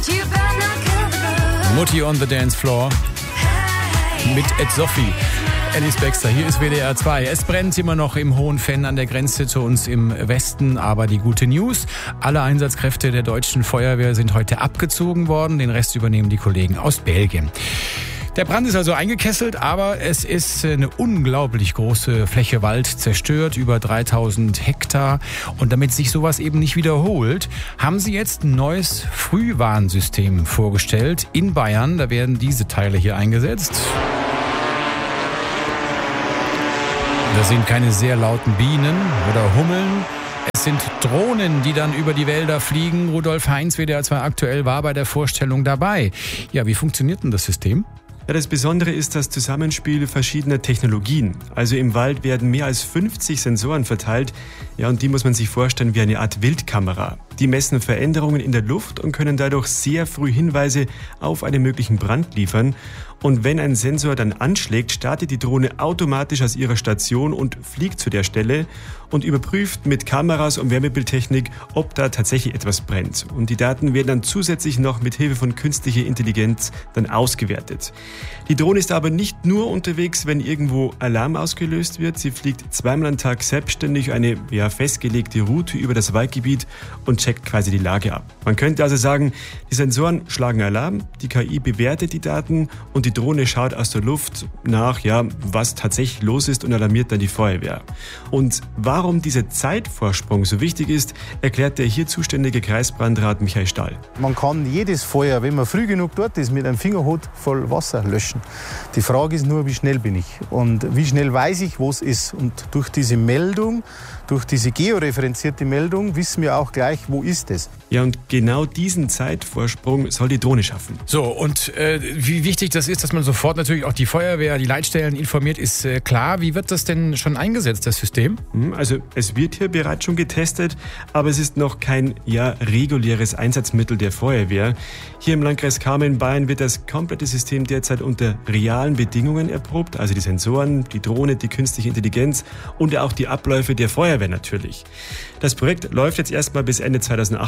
Mutti on the Dance Floor mit Ed Sophie. Alice Baxter, hier ist WDR 2. Es brennt immer noch im Hohenfenn an der Grenze zu uns im Westen, aber die gute News: alle Einsatzkräfte der deutschen Feuerwehr sind heute abgezogen worden, den Rest übernehmen die Kollegen aus Belgien. Der Brand ist also eingekesselt, aber es ist eine unglaublich große Fläche Wald zerstört, über 3000 Hektar. Und damit sich sowas eben nicht wiederholt, haben sie jetzt ein neues Frühwarnsystem vorgestellt in Bayern. Da werden diese Teile hier eingesetzt. Das sind keine sehr lauten Bienen oder Hummeln. Es sind Drohnen, die dann über die Wälder fliegen. Rudolf Heinz, WDR 2 aktuell, war bei der Vorstellung dabei. Ja, wie funktioniert denn das System? Ja, das Besondere ist das Zusammenspiel verschiedener Technologien. Also im Wald werden mehr als 50 Sensoren verteilt. Ja, und die muss man sich vorstellen wie eine Art Wildkamera. Die messen Veränderungen in der Luft und können dadurch sehr früh Hinweise auf einen möglichen Brand liefern. Und wenn ein Sensor dann anschlägt, startet die Drohne automatisch aus ihrer Station und fliegt zu der Stelle und überprüft mit Kameras und Wärmebildtechnik, ob da tatsächlich etwas brennt. Und die Daten werden dann zusätzlich noch mit Hilfe von künstlicher Intelligenz dann ausgewertet. Die Drohne ist aber nicht nur unterwegs, wenn irgendwo Alarm ausgelöst wird. Sie fliegt zweimal am Tag selbstständig eine festgelegte Route über das Waldgebiet und checkt quasi die Lage ab. Man könnte also sagen, die Sensoren schlagen Alarm, die KI bewertet die Daten und die Drohne schaut aus der Luft nach, was tatsächlich los ist und alarmiert dann die Feuerwehr. Und warum dieser Zeitvorsprung so wichtig ist, erklärt der hier zuständige Kreisbrandrat Michael Stahl. Man kann jedes Feuer, wenn man früh genug dort ist, mit einem Fingerhut voll Wasser löschen. Die Frage ist nur, wie schnell bin ich und wie schnell weiß ich, wo es ist. Und durch diese Meldung, durch diese georeferenzierte Meldung, wissen wir auch gleich, wo ist es. Ja, und genau diesen Zeitvorsprung soll die Drohne schaffen. So, und wie wichtig das ist, dass man sofort natürlich auch die Feuerwehr, die Leitstellen informiert, ist klar. Wie wird das denn schon eingesetzt, das System? Also es wird hier bereits schon getestet, aber es ist noch kein reguläres Einsatzmittel der Feuerwehr. Hier im Landkreis Kama in Bayern wird das komplette System derzeit unter realen Bedingungen erprobt, also die Sensoren, die Drohne, die künstliche Intelligenz und auch die Abläufe der Feuerwehr natürlich. Das Projekt läuft jetzt erstmal bis Ende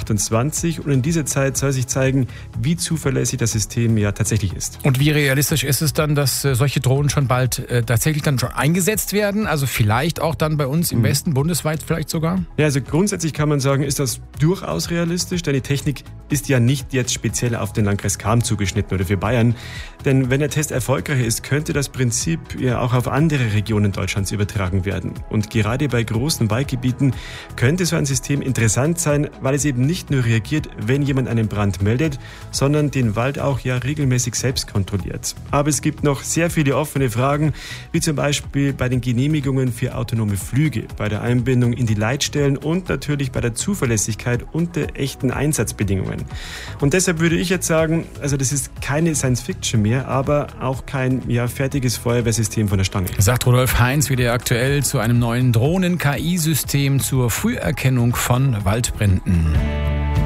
2028 und in dieser Zeit soll sich zeigen, wie zuverlässig das System tatsächlich ist. Und wie realistisch ist es dann, dass solche Drohnen schon bald tatsächlich dann schon eingesetzt werden? Also vielleicht auch dann bei uns im Westen, bundesweit vielleicht sogar? Ja, also grundsätzlich kann man sagen, ist das durchaus realistisch, denn die Technik ist ja nicht jetzt speziell auf den Landkreis Cham zugeschnitten oder für Bayern. Denn wenn der Test erfolgreich ist, könnte das Prinzip auch auf andere Regionen Deutschlands übertragen werden. Und gerade bei großen Waldgebieten könnte so ein System interessant sein, weil es eben nicht nur reagiert, wenn jemand einen Brand meldet, sondern den Wald auch regelmäßig selbst kontrolliert. Aber es gibt noch sehr viele offene Fragen, wie zum Beispiel bei den Genehmigungen für autonome Flüge, bei der Einbindung in die Leitstellen und natürlich bei der Zuverlässigkeit unter echten Einsatzbedingungen. Und deshalb würde ich jetzt sagen, also das ist keine Science-Fiction mehr, aber auch kein fertiges Feuerwehrsystem von der Stange. Sagt Rudolf Heinz, WDR aktuell, zu einem neuen Drohnen-KI-System zur Früherkennung von Waldbränden.